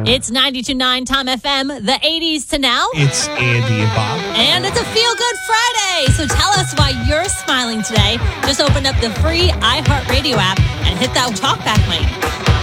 It's 92.9 Time FM, the 80s to now. It's Andy and Bob. And it's a Feel Good Friday. So tell us why you're smiling today. Just open up the free iHeartRadio app and hit that talkback link.